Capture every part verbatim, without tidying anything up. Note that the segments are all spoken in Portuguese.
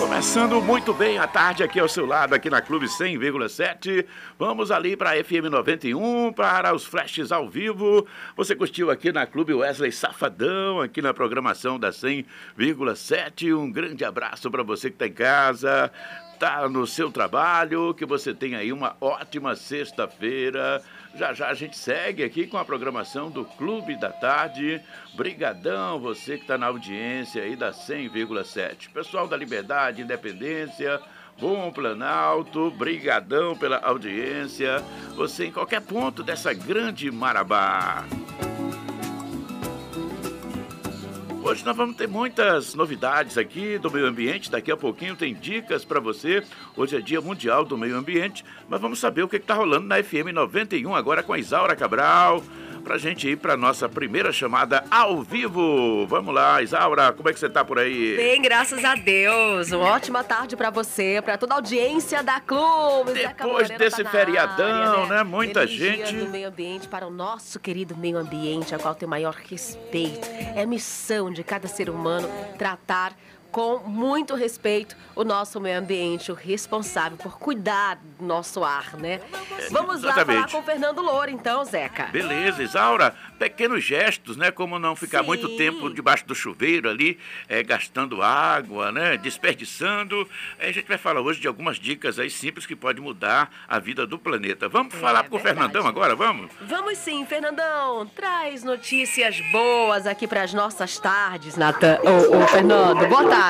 Começando muito bem a tarde aqui ao seu lado, aqui na Clube cem vírgula sete. Vamos ali para a F M noventa e um, para os flashes ao vivo. Você curtiu aqui na Clube Wesley Safadão, aqui na programação da cem vírgula sete. Um grande abraço para você que está em casa, está no seu trabalho, que você tenha aí uma ótima sexta-feira. Já já a gente segue aqui com a programação do Clube da Tarde. Brigadão, você que está na audiência aí da cem vírgula sete. Pessoal da Liberdade, Independência, Bom Planalto, brigadão pela audiência. Você em qualquer ponto dessa grande Marabá. Hoje nós vamos ter muitas novidades aqui do meio ambiente. Daqui a pouquinho tem dicas para você. Hoje é Dia Mundial do Meio Ambiente. Mas vamos saber o que está rolando na F M noventa e um agora com a Isaura Cabral, para a gente ir para a nossa primeira chamada ao vivo. Vamos lá, Isaura, como é que você está por aí? Bem, graças a Deus. Uma ótima tarde para você, para toda a audiência da Clube. Depois desse tá feriadão, área, né? Muita Energia gente. do meio ambiente para o nosso querido meio ambiente, a qual tem maior respeito. É missão de cada ser humano tratar com muito respeito o nosso meio ambiente, o responsável por cuidar do nosso ar, né? Vamos lá falar com o Fernando Loura, então, Zeca. Beleza, Isaura. Pequenos gestos, né? Como não ficar Sim. muito tempo debaixo do chuveiro ali, é, gastando água, né? Desperdiçando. A gente vai falar hoje de algumas dicas aí simples que podem mudar a vida do planeta. Vamos é, falar com o Fernandão agora, vamos? Vamos sim, Fernandão. Traz notícias boas aqui para as nossas tardes, Natan. Ô, ô, Fernando, boa tarde.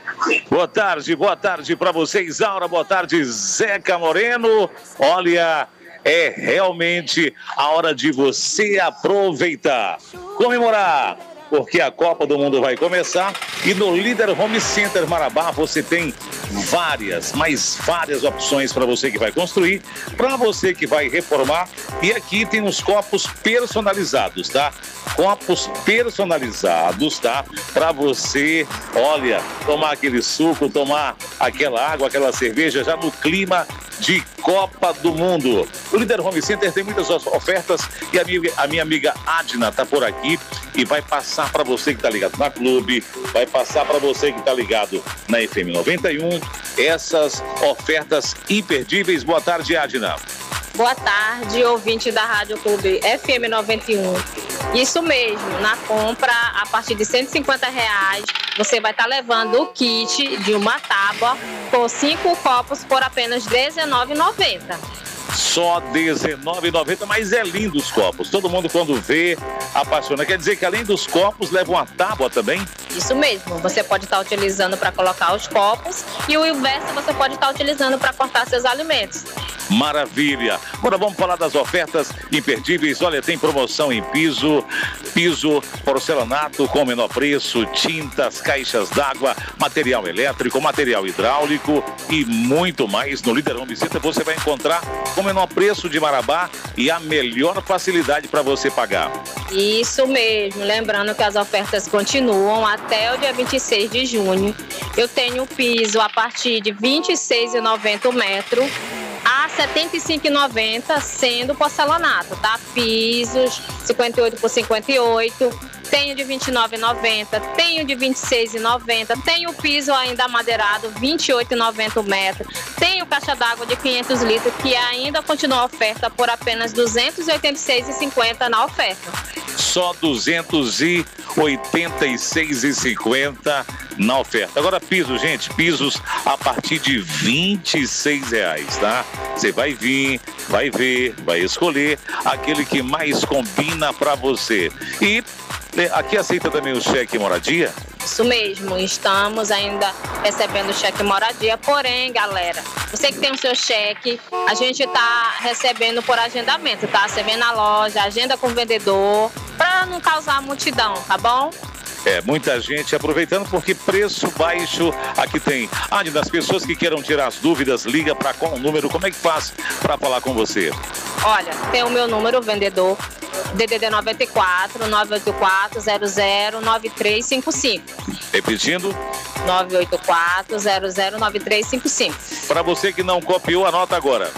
Boa tarde, boa tarde para vocês, Isaura. Boa tarde, Zeca Moreno. Olha, é realmente a hora de você aproveitar, comemorar, porque a Copa do Mundo vai começar e no Líder Home Center Marabá você tem várias, mas várias opções para você que vai construir, para você que vai reformar. E aqui tem os copos personalizados, tá? Copos personalizados, tá? Para você, olha, tomar aquele suco, tomar aquela água, aquela cerveja já no clima de Copa do Mundo. O Líder Home Center tem muitas ofertas e a minha, a minha amiga Adna tá por aqui e vai passar para você que tá ligado na Clube, vai passar para você que tá ligado na F M noventa e um, essas ofertas imperdíveis. Boa tarde, Adna. Boa tarde, ouvinte da Rádio Clube F M noventa e um. Isso mesmo, na compra a partir de cento e cinquenta reais, você vai estar levando o kit de uma tábua com cinco copos por apenas dezenove reais e noventa centavos. Só dezenove reais e noventa centavos, mas é lindo os copos. Todo mundo quando vê, apaixona. Quer dizer que além dos copos, leva uma tábua também? Isso mesmo, você pode estar utilizando para colocar os copos e o inverso você pode estar utilizando para cortar seus alimentos. Maravilha! Agora vamos falar das ofertas imperdíveis. Olha, tem promoção em piso, piso porcelanato com menor preço, tintas, caixas d'água, material elétrico, material hidráulico e muito mais. No Líder Home Center você vai encontrar com o menor preço de Marabá e a melhor facilidade para você pagar. Isso mesmo, lembrando que as ofertas continuam até o dia vinte e seis de junho. Eu tenho piso a partir de vinte e seis reais e noventa centavos o metro a setenta e cinco reais e noventa centavos, sendo porcelanato, tá? Pisos cinquenta e oito por cinquenta e oito, tenho de vinte e nove reais e noventa centavos, tenho de vinte e seis reais e noventa centavos, tenho o piso ainda madeirado vinte e oito reais e noventa centavos o metro, tenho caixa d'água de quinhentos litros que ainda continua a oferta por apenas duzentos e oitenta e seis reais e cinquenta centavos na oferta. Só duzentos e oitenta e seis reais e cinquenta centavos na oferta. Agora piso, gente, pisos a partir de vinte e seis reais, tá? Você vai vir, vai ver, vai escolher aquele que mais combina para você. E aqui aceita também o cheque moradia? Isso mesmo, estamos ainda recebendo o cheque moradia, porém, galera, você que tem o seu cheque, a gente está recebendo por agendamento, tá? Você vem na loja, agenda com o vendedor, para não causar multidão, tá bom? É, muita gente aproveitando porque preço baixo aqui tem. Ah, das pessoas que queiram tirar as dúvidas, liga para qual número, como é que faz para falar com você? Olha, tem o meu número, vendedor, D D D noventa e quatro, nove oito quatro, zero zero, nove três cinco cinco. Repetindo? nove oito quatro, zero zero, nove três cinco cinco. Para você que não copiou, anota agora.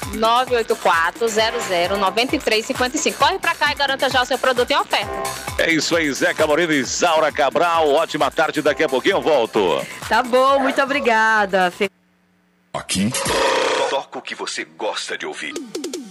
nove oito quatro, zero zero, nove três cinco cinco. Corre pra cá e garanta já o seu produto em oferta. É isso aí, Zeca Moreno e Isaura Cabral. Ótima tarde, daqui a pouquinho eu volto. Tá bom, muito obrigada. Aqui, toca o que você gosta de ouvir.